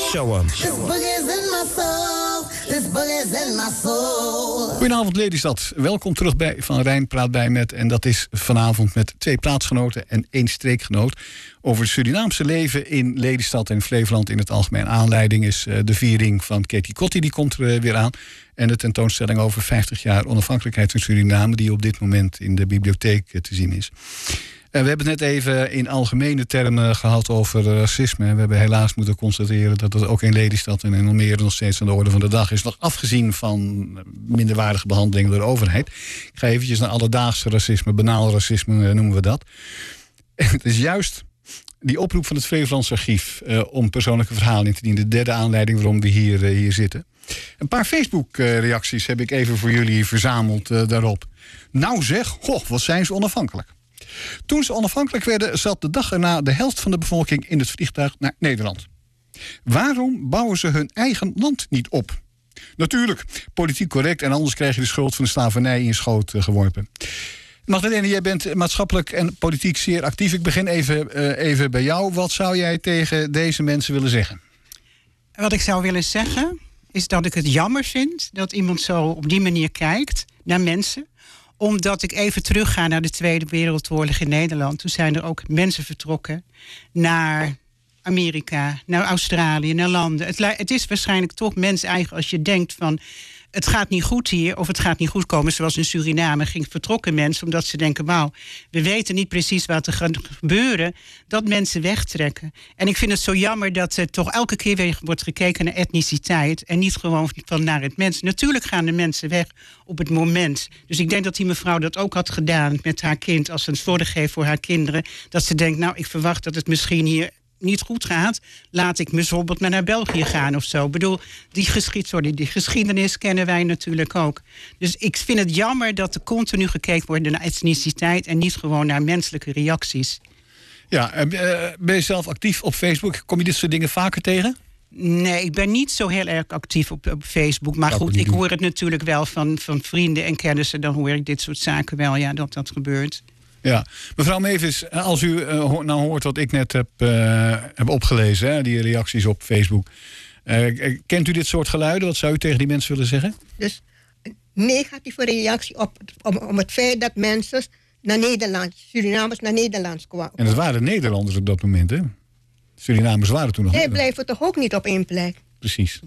Show 'em. This boogie's in my soul. This boogie's in my soul. Goedenavond Lelystad. Welkom terug bij Van Rijn praat bij met. En dat is vanavond met 2 plaatsgenoten en 1 streekgenoot. Over het Surinaamse leven in Lelystad en Flevoland in het algemeen. Aanleiding is de viering van Katie Kotti, die komt er weer aan. En de tentoonstelling over 50 jaar onafhankelijkheid van Suriname, die op dit moment in de bibliotheek te zien is. We hebben het net even in algemene termen gehad over racisme. We hebben helaas moeten constateren dat het ook in Lelystad en in Almere nog steeds aan de orde van de dag is. Nog afgezien van minderwaardige behandeling door de overheid. Ik ga eventjes naar alledaagse racisme, banaal racisme noemen we dat. En het is juist die oproep van het Flevolands Archief om persoonlijke verhalen in te dienen. De 3e aanleiding waarom we hier zitten. Een paar Facebook-reacties heb ik even voor jullie verzameld daarop. Nou zeg, wat zijn ze onafhankelijk. Toen ze onafhankelijk werden, zat de dag erna de helft van de bevolking in het vliegtuig naar Nederland. Waarom bouwen ze hun eigen land niet op? Natuurlijk, politiek correct en anders krijg je de schuld van de slavernij in je schoot geworpen. Magdalena, jij bent maatschappelijk en politiek zeer actief. Ik begin even bij jou. Wat zou jij tegen deze mensen willen zeggen? Wat ik zou willen zeggen is dat ik het jammer vind dat iemand zo op die manier kijkt naar mensen. Omdat ik even terugga naar de Tweede Wereldoorlog in Nederland. Toen zijn er ook mensen vertrokken naar Amerika, naar Australië, naar landen. Het is waarschijnlijk toch mens-eigen als je denkt van het gaat niet goed hier of het gaat niet goed komen. Zoals in Suriname vertrokken mensen omdat ze denken, wauw, we weten niet precies wat er gaat gebeuren. Dat mensen wegtrekken. En ik vind het zo jammer dat er toch elke keer weer wordt gekeken naar etniciteit en niet gewoon van naar het mens. Natuurlijk gaan de mensen weg op het moment. Dus ik denk dat die mevrouw dat ook had gedaan met haar kind als ze het zorg heeft voor haar kinderen. Dat ze denkt, nou, ik verwacht dat het misschien hier niet goed gaat, laat ik bijvoorbeeld maar naar België gaan of zo. Ik bedoel, die geschiedenis kennen wij natuurlijk ook. Dus ik vind het jammer dat er continu gekeken wordt naar etniciteit en niet gewoon naar menselijke reacties. Ja, ben je zelf actief op Facebook? Kom je dit soort dingen vaker tegen? Nee, ik ben niet zo heel erg actief op Facebook. Maar goed, ik hoor het natuurlijk wel van vrienden en kennissen. Dan hoor ik dit soort zaken wel, ja, dat gebeurt. Ja, mevrouw Mevis, als u nou hoort wat ik net heb opgelezen, hè, die reacties op Facebook. Kent u dit soort geluiden? Wat zou u tegen die mensen willen zeggen? Dus een negatieve reactie om het feit dat mensen naar Nederland, Surinamers naar Nederland kwamen. En het waren Nederlanders op dat moment, hè? Surinamers waren toen nog. Zij blijven toch ook niet op één plek? Precies.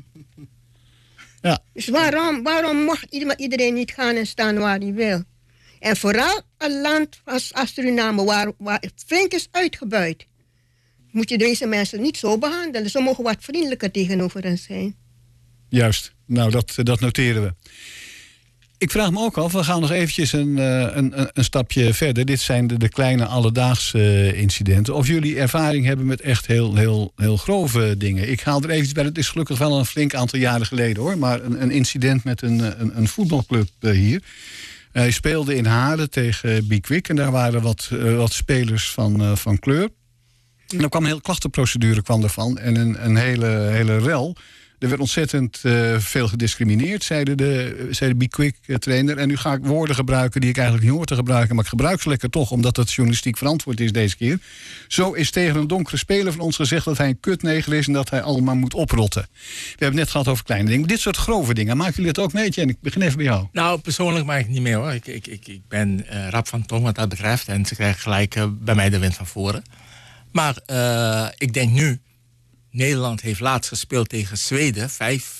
Ja. Dus waarom mag iedereen niet gaan en staan waar hij wil? En vooral een land als Suriname, waar het flink is uitgebuit, moet je deze mensen niet zo behandelen. Ze mogen wat vriendelijker tegenover hen zijn. Juist. Nou, dat noteren we. Ik vraag me ook af, we gaan nog eventjes een stapje verder. Dit zijn de kleine alledaagse incidenten. Of jullie ervaring hebben met echt heel grove dingen. Ik haal er eventjes bij, het is gelukkig wel een flink aantal jaren geleden, hoor. Maar een incident met een voetbalclub hier. Hij speelde in Haarlem tegen Bikwik en daar waren wat spelers van kleur. En er kwam een hele klachtenprocedure ervan en een hele rel. Er werd ontzettend veel gediscrimineerd, zei de Bikwik-trainer. En nu ga ik woorden gebruiken die ik eigenlijk niet hoor te gebruiken, maar ik gebruik ze lekker toch, omdat het journalistiek verantwoord is deze keer. Zo is tegen een donkere speler van ons gezegd dat hij een kutnegel is en dat hij allemaal moet oprotten. We hebben het net gehad over kleine dingen. Dit soort grove dingen, maken jullie het ook mee? En ik begin even bij jou. Nou, persoonlijk maak ik het niet mee, hoor. Ik ben rap van tong wat dat betreft en ze krijgen gelijk bij mij de wind van voren. Maar ik denk nu, Nederland heeft laatst gespeeld tegen Zweden, 5-1.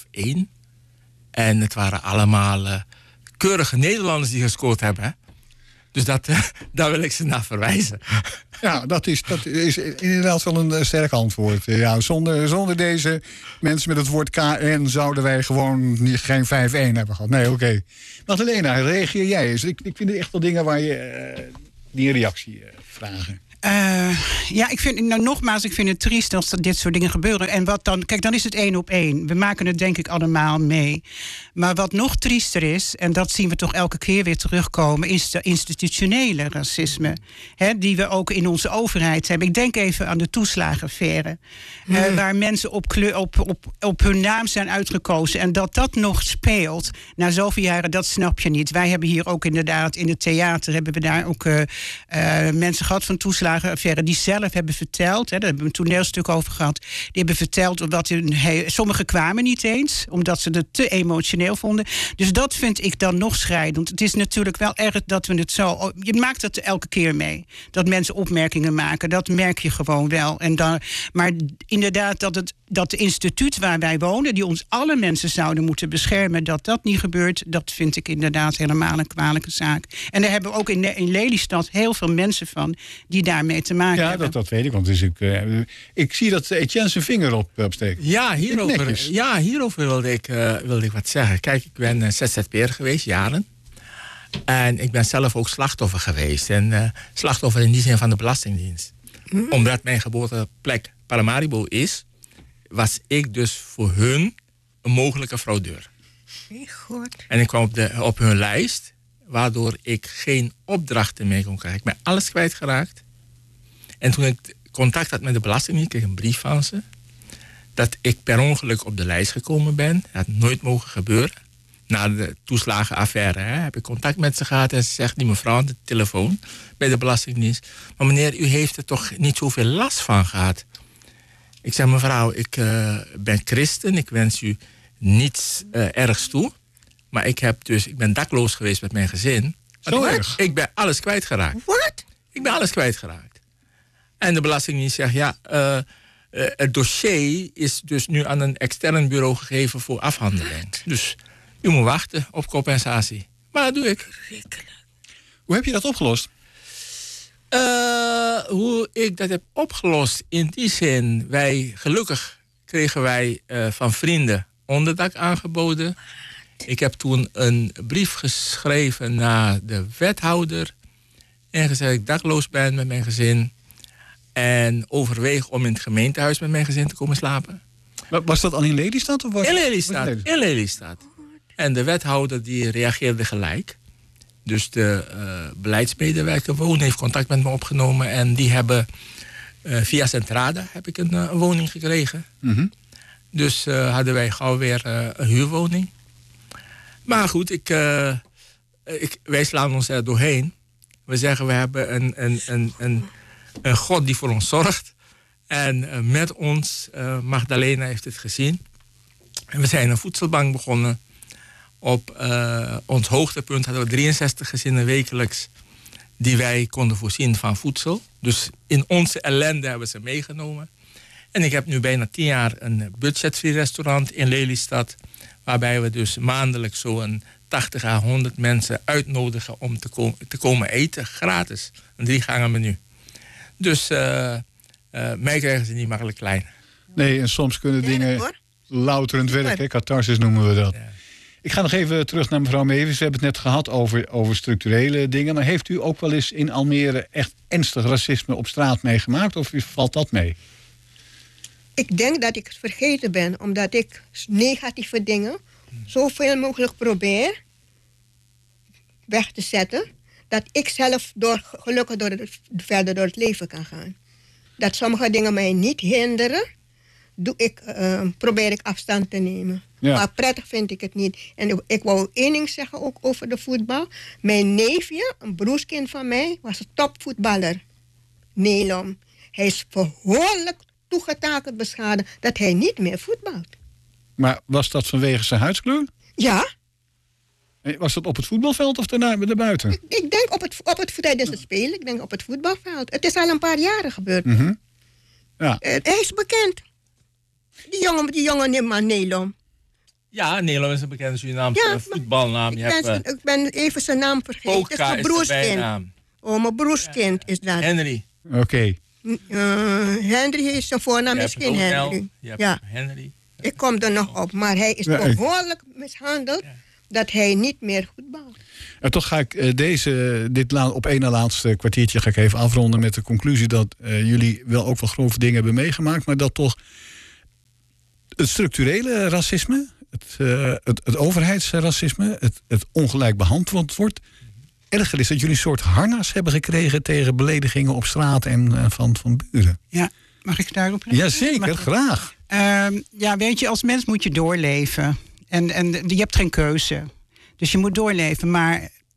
En het waren allemaal keurige Nederlanders die gescoord hebben. Hè? Dus daar wil ik ze naar verwijzen. Ja, dat is inderdaad wel een sterk antwoord. Ja, zonder deze mensen met het woord KN zouden wij gewoon geen 5-1 hebben gehad. Nee, oké. Magdalena, reageer jij eens? Ik vind het echt wel dingen waar je die een reactie vragen. Ja, ik vind het triest als dit soort dingen gebeuren. En wat dan? Kijk, dan is het 1 op 1. We maken het denk ik allemaal mee. Maar wat nog triester is, en dat zien we toch elke keer weer terugkomen, is de institutionele racisme. Hè, die we ook in onze overheid hebben. Ik denk even aan de toeslagenaffaire. Waar mensen op hun naam zijn uitgekozen. En dat nog speelt na zoveel jaren, dat snap je niet. Wij hebben hier ook inderdaad in het theater, hebben we daar ook mensen gehad van toeslagenaffaire die zelf zelf hebben verteld. Daar hebben we een toneelstuk over gehad. Die hebben verteld omdat sommigen kwamen niet eens, omdat ze het te emotioneel vonden. Dus dat vind ik dan nog schrijnend. Het is natuurlijk wel erg dat we het zo. Je maakt dat elke keer mee. Dat mensen opmerkingen maken. Dat merk je gewoon wel. Maar inderdaad, dat het instituut waar wij wonen, die ons alle mensen zouden moeten beschermen, dat niet gebeurt, dat vind ik inderdaad helemaal een kwalijke zaak. En daar hebben we ook in Lelystad heel veel mensen van die daarmee te maken hebben. Ja, dat weet ik. Want ik zie dat Etienne zijn vinger opsteekt. Ja, hierover wilde ik wat zeggen. Kijk, ik ben ZZP'er geweest, jaren. En ik ben zelf ook slachtoffer geweest. En slachtoffer in die zin van de Belastingdienst. Omdat mijn geboorteplek Paramaribo is, was ik dus voor hun een mogelijke fraudeur. God. En ik kwam op hun lijst, waardoor ik geen opdrachten meer kon krijgen. Ik ben alles kwijtgeraakt. En toen ik contact had met de Belastingdienst, kreeg ik een brief van ze, dat ik per ongeluk op de lijst gekomen ben. Dat had nooit mogen gebeuren. Na de toeslagenaffaire heb ik contact met ze gehad en ze zegt, die mevrouw aan de telefoon bij de Belastingdienst, maar meneer, u heeft er toch niet zoveel last van gehad? Ik zeg, mevrouw, ik ben christen, ik wens u niets ergs toe, maar ik ben dakloos geweest met mijn gezin. Zo erg? Ik ben alles kwijtgeraakt. Wat? Ik ben alles kwijtgeraakt. En de Belastingdienst zegt, ja, het dossier is dus nu aan een extern bureau gegeven voor afhandeling. Dus u moet wachten op compensatie. Maar dat doe ik. Hoe heb je dat opgelost? Hoe ik dat heb opgelost, in die zin, gelukkig kregen wij van vrienden onderdak aangeboden. Ik heb toen een brief geschreven naar de wethouder en gezegd dat ik dakloos ben met mijn gezin en overweeg om in het gemeentehuis met mijn gezin te komen slapen. Was dat al in Lelystad? Of In Lelystad. En de wethouder die reageerde gelijk. Dus de beleidsmedewerker wonen heeft contact met me opgenomen. En die hebben via Centrada heb ik een woning gekregen. Mm-hmm. Dus hadden wij gauw weer een huurwoning. Maar goed, wij slaan ons er doorheen. We zeggen, we hebben een God die voor ons zorgt. En met ons, Magdalena heeft het gezien. En we zijn een voedselbank begonnen. Op ons hoogtepunt hadden we 63 gezinnen wekelijks die wij konden voorzien van voedsel. Dus in onze ellende hebben ze meegenomen. En ik heb nu bijna 10 jaar een budgetfree restaurant in Lelystad, waarbij we dus maandelijks zo'n 80 à 100 mensen uitnodigen om te komen eten, gratis. Een 3-gangen menu. Dus mij krijgen ze niet makkelijk klein. Nee, en soms kunnen dingen louterend werken. Catharsis noemen we dat. Ja. Ik ga nog even terug naar mevrouw Mewis. We hebben het net gehad over structurele dingen. Maar heeft u ook wel eens in Almere echt ernstig racisme op straat meegemaakt? Of valt dat mee? Ik denk dat ik het vergeten ben. Omdat ik negatieve dingen zoveel mogelijk probeer weg te zetten. Dat ik zelf gelukkig verder door het leven kan gaan. Dat sommige dingen mij niet hinderen. Probeer ik afstand te nemen. Ja. Maar prettig vind ik het niet. En ik wou 1 ding zeggen ook over de voetbal. Mijn neefje, een broerskind van mij, was een topvoetballer. Nelom. Hij is behoorlijk toegetakeld beschadigd dat hij niet meer voetbalt. Maar was dat vanwege zijn huidskleur? Ja. Was dat op het voetbalveld of daarbuiten? Ik denk tijdens het spelen. Ik denk op het voetbalveld. Het is al een paar jaren gebeurd. Mm-hmm. Ja. Hij is bekend. Die jongen maar Nelom. Ja, Nelom is een bekende Surinaamse voetbalnaam. Ik ben even zijn naam vergeten. Polka het is mijn broerskind. Mijn broerskind is dat. Henry. Oké. Henry is zijn voornaam, misschien Henry. Henry. Ik kom er nog op, maar hij is behoorlijk mishandeld dat hij niet meer voetbalt. En toch ga ik dit op één na laatste kwartiertje ga ik even afronden met de conclusie dat jullie wel ook wel grove dingen hebben meegemaakt, maar dat toch het structurele racisme, het overheidsracisme, het ongelijk behandeld wordt, erger is dat jullie een soort harnas hebben gekregen tegen beledigingen op straat en van buren. Ja, mag ik daarop reageren? Jazeker, graag. Weet je, als mens moet je doorleven. En je hebt geen keuze. Dus je moet doorleven. Maar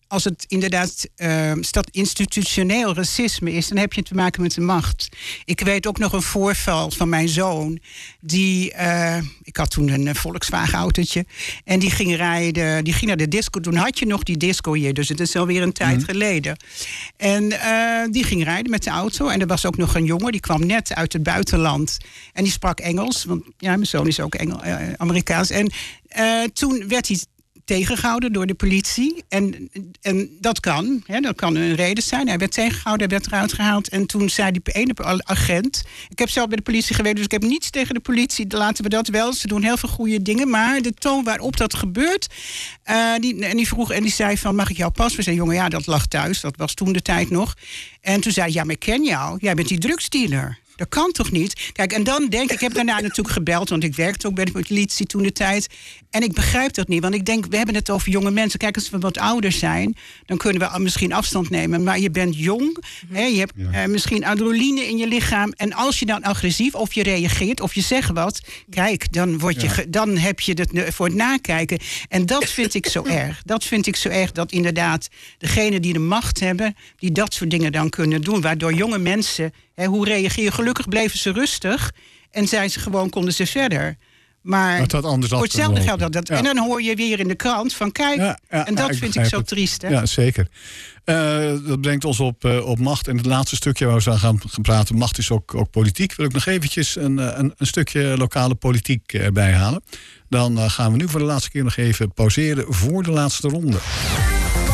als het inderdaad institutioneel racisme is, dan heb je te maken met de macht. Ik weet ook nog een voorval van mijn zoon. Ik had toen een Volkswagen-autootje. En die ging rijden, die ging naar de disco. Toen had je nog die disco hier, dus het is alweer een tijd geleden. En die ging rijden met de auto. En er was ook nog een jongen, die kwam net uit het buitenland. En die sprak Engels, want ja, mijn zoon is ook Amerikaans. En toen werd hij tegengehouden door de politie. En dat kan een reden zijn. Hij werd tegengehouden, hij werd eruit gehaald. En toen zei die ene agent... Ik heb zelf bij de politie gewerkt, dus ik heb niets tegen de politie. Laten we dat wel. Ze doen heel veel goede dingen. Maar de toon waarop dat gebeurt... die zei van, mag ik jouw pas? We zeiden, jongen, ja, dat lag thuis. Dat was toen de tijd nog. En toen zei hij, ja, maar ik ken jou. Jij bent die drugsdealer. Dat kan toch niet? Kijk, en dan denk ik heb daarna natuurlijk gebeld, want ik werkte ook bij de politie toen de tijd. En ik begrijp dat niet, want ik denk, we hebben het over jonge mensen. Kijk, als we wat ouder zijn, dan kunnen we misschien afstand nemen. Maar je bent jong, je hebt misschien adrenaline in je lichaam. En als je dan agressief, of je reageert, of je zegt wat, kijk, dan heb je het voor het nakijken. En dat vind ik zo erg. Dat vind ik zo erg, dat inderdaad degenen die de macht hebben, die dat soort dingen dan kunnen doen. Waardoor jonge mensen, hoe reageer je? Gelukkig bleven ze rustig en konden ze verder. Maar voor hetzelfde geldt dat. Ja. En dan hoor je weer in de krant van kijk, en dat vind ik zo triest. Hè? Ja, zeker. Dat brengt ons op macht. En het laatste stukje waar we zo gaan praten, macht is ook politiek. Wil ik nog eventjes een stukje lokale politiek erbij halen. Dan gaan we nu voor de laatste keer nog even pauzeren voor de laatste ronde.